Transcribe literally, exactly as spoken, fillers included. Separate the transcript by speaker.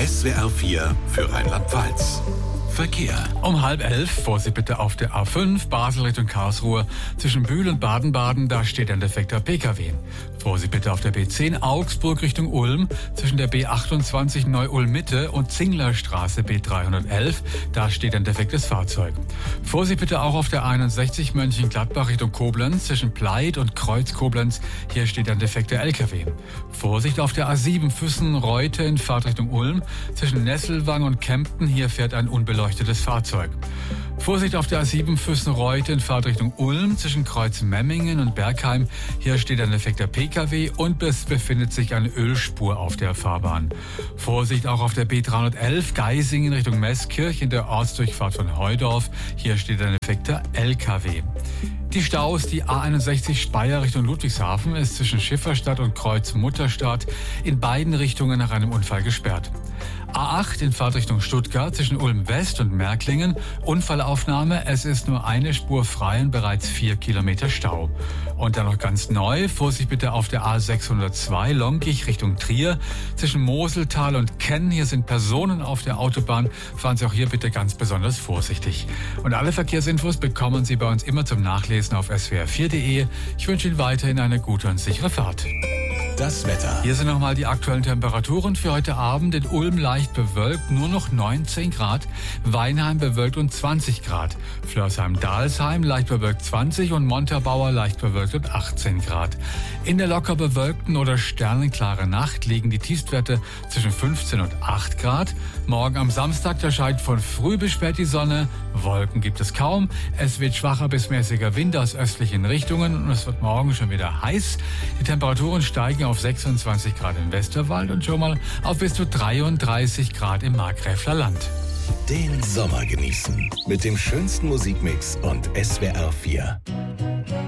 Speaker 1: S W R vier für Rheinland-Pfalz. Verkehr.
Speaker 2: Um halb elf, Vorsicht bitte auf der A fünf, Basel Richtung Karlsruhe. Zwischen Bühl und Baden-Baden, da steht ein defekter P K W. Vorsicht bitte auf der B zehn, Augsburg Richtung Ulm. Zwischen der B achtundzwanzig Neu-Ulm-Mitte und Zinglerstraße B dreihundertelf, da steht ein defektes Fahrzeug. Vorsicht bitte auch auf der einundsechzig Mönchengladbach Richtung Koblenz. Zwischen Pleit und Kreuz Koblenz, hier steht ein defekter L K W. Vorsicht auf der A sieben Füssen-Reute in Fahrtrichtung Ulm. Zwischen Nesselwang und Kempten, hier fährt ein unbeleuchtetes Fahrzeug. Vorsicht auf der A sieben Füssen-Reute in Fahrtrichtung Ulm. Zwischen Kreuz Memmingen und Bergheim, hier steht ein defekter P K W und es befindet sich eine Ölspur auf der Fahrbahn. Vorsicht auch auf der B dreihundertelf Geisingen Richtung Meßkirch in der Ortsdurchfahrt von Heudorf, hier steht ein defekter L K W. Die Staus, die A einundsechzig Speyer Richtung Ludwigshafen ist zwischen Schifferstadt und Kreuz Mutterstadt in beiden Richtungen nach einem Unfall gesperrt. A acht in Fahrtrichtung Stuttgart zwischen Ulm West und Märklingen. Unfallaufnahme, es ist nur eine Spur frei und bereits vier Kilometer Stau. Und dann noch ganz neu, Vorsicht bitte auf der A sechshundertzwei Lonkich Richtung Trier. Zwischen Moseltal und Kenn, hier sind Personen auf der Autobahn. Fahren Sie auch hier bitte ganz besonders vorsichtig. Und alle Verkehrsinfos bekommen Sie bei uns immer zum Nachlesen auf S W R vier punkt de. Ich wünsche Ihnen weiterhin eine gute und sichere Fahrt.
Speaker 1: Das Wetter.
Speaker 2: Hier sind nochmal die aktuellen Temperaturen für heute Abend. In Ulm leicht bewölkt, nur noch neunzehn Grad. Weinheim bewölkt und zwanzig Grad. Flörsheim-Dalsheim leicht bewölkt zwanzig und Montabaur leicht bewölkt und achtzehn Grad. In der locker bewölkten oder sternenklaren Nacht liegen die Tiefstwerte zwischen fünfzehn und acht Grad. Morgen am Samstag, da scheint von früh bis spät die Sonne. Wolken gibt es kaum. Es wird schwacher bis mäßiger Wind aus östlichen Richtungen und es wird morgen schon wieder heiß. Die Temperaturen steigen auf sechsundzwanzig Grad im Westerwald und schon mal auf bis zu dreiunddreißig Grad im Markgräfler Land.
Speaker 1: Den Sommer genießen mit dem schönsten Musikmix und S W R vier.